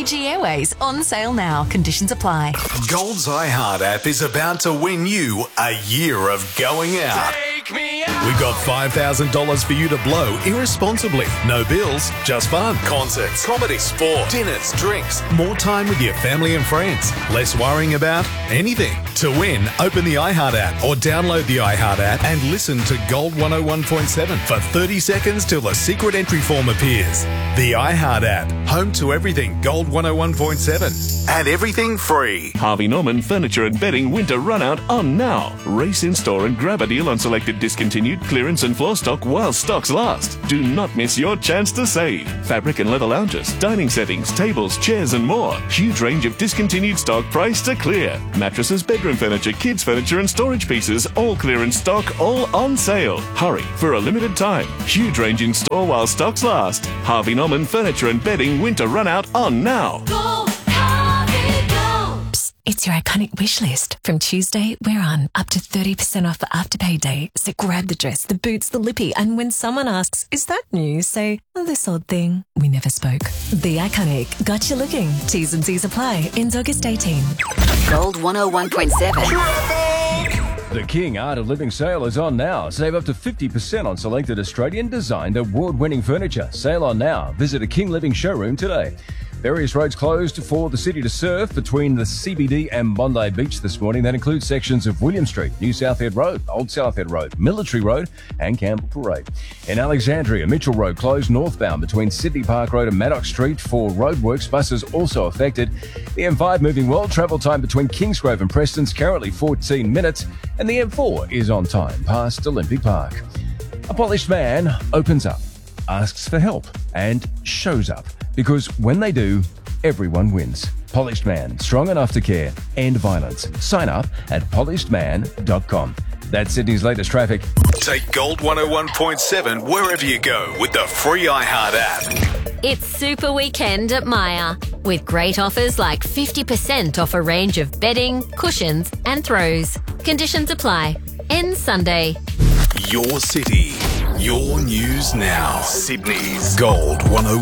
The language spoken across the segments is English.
Fiji Airways on sale now. Conditions apply. Gold's iHeart app is about to win you a year of going out. Take me out. We've got $5,000 for you to blow irresponsibly. No bills, just fun. Concerts, comedy, sport, dinners, drinks, more time with your family and friends. Less worrying about anything. To win, open the iHeart app or download the iHeart app and listen to Gold 101.7 for 30 seconds till a secret entry form appears. The iHeart app, home to everything Gold 101.7 and everything free. Harvey Norman Furniture and Bedding Winter Run Out on now. Race in store and grab a deal on selected discontinued clearance and floor stock while stocks last. Do not miss your chance to save. Fabric and leather lounges, dining settings, tables, chairs and more. Huge range of discontinued stock priced to clear. Mattresses, bedroom furniture, kids furniture and storage pieces, all clearance stock, all on sale. Hurry for a limited time. Huge range in store while stocks last. Harvey Norman Furniture and Bedding Winter Run Out on now. It's your iconic wish list. From Tuesday, we're on up to 30% off for Afterpay Day. So grab the dress, the boots, the lippy, and when someone asks, is that new? Say, this odd thing. We never spoke. The Iconic. Got you looking. T's and C's apply. Ends August 18. Gold 101.7. The King Art of Living sale is on now. Save up to 50% on selected Australian designed award-winning furniture. Sale on now. Visit a King Living showroom today. Various roads closed for the city to surf between the CBD and Bondi Beach this morning. That includes sections of William Street, New Southhead Road, Old Southhead Road, Military Road and Campbell Parade. In Alexandria, Mitchell Road closed northbound between Sydney Park Road and Maddox Street for roadworks. Buses also affected. The M5 moving well. Travel time between Kingsgrove and Preston's currently 14 minutes. And the M4 is on time past Olympic Park. A polished man opens up, asks for help and shows up. Because when they do, everyone wins. Polished Man, strong enough to care, end violence. Sign up at polishedman.com. That's Sydney's latest traffic. Take Gold 101.7 wherever you go with the free iHeart app. It's Super Weekend at Myer, with great offers like 50% off a range of bedding, cushions and throws. Conditions apply. Ends Sunday. Your city, your news now. Sydney's Gold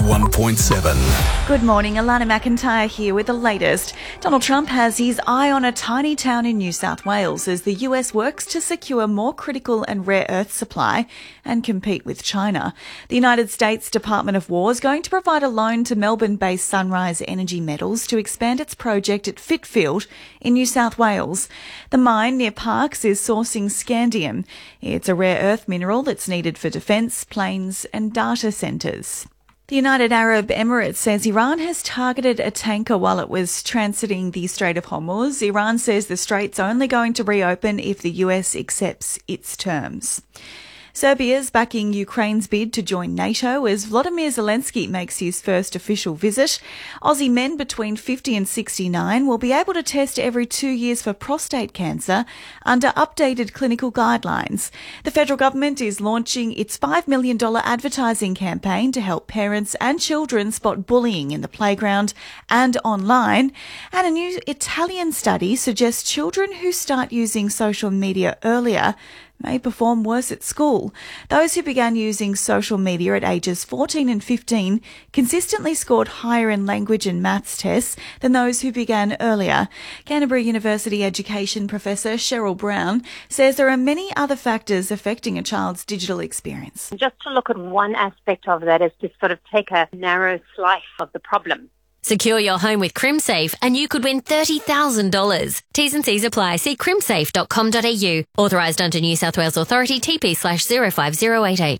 101.7. Good morning, Alana McIntyre here with the latest. Donald Trump has his eye on a tiny town in New South Wales as the US works to secure more critical and rare earth supply and compete with China. The United States Department of War is going to provide a loan to Melbourne-based Sunrise Energy Metals to expand its project at Fitfield in New South Wales. The mine near Parkes is sourcing scandium. It's a rare earth mineral that's needed for defence, planes and data centres. The United Arab Emirates says Iran has targeted a tanker while it was transiting the Strait of Hormuz. Iran says the strait's only going to reopen if the US accepts its terms. Serbia's backing Ukraine's bid to join NATO as Volodymyr Zelensky makes his first official visit. Aussie men between 50 and 69 will be able to test every 2 years for prostate cancer under updated clinical guidelines. The federal government is launching its $5 million advertising campaign to help parents and children spot bullying in the playground and online. And a new Italian study suggests children who start using social media earlier may perform worse at school. Those who began using social media at ages 14 and 15 consistently scored higher in language and maths tests than those who began earlier. Canterbury University education professor Cheryl Brown says there are many other factors affecting a child's digital experience. Just to look at one aspect of that is to sort of take a narrow slice of the problem. Secure your home with CrimSafe and you could win $30,000. T's and C's apply. See crimsafe.com.au. Authorised under New South Wales Authority TP/05088.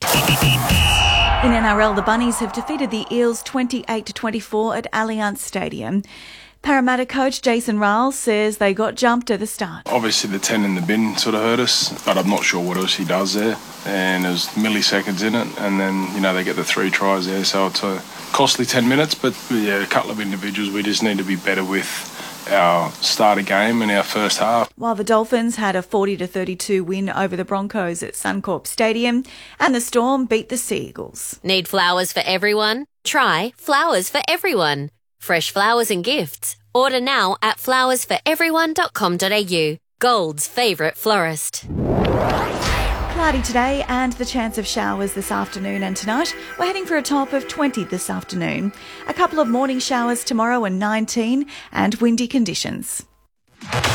In NRL, the Bunnies have defeated the Eels 28-24 at Allianz Stadium. Parramatta coach Jason Riles says they got jumped at the start. Obviously the 10 in the bin sort of hurt us, but I'm not sure what else he does there. And there's milliseconds in it, and then, they get the 3 tries there, so it's a costly 10 minutes. But, yeah, a couple of individuals we just need to be better with our starter game in our first half. While the Dolphins had a 40-32 win over the Broncos at Suncorp Stadium, and the Storm beat the Sea Eagles. Need flowers for everyone? Try Flowers for Everyone. Fresh flowers and gifts. Order now at flowersforeveryone.com.au. Gold's favourite florist. Cloudy today and the chance of showers this afternoon and tonight. We're heading for a top of 20 this afternoon. A couple of morning showers tomorrow and 19 and windy conditions.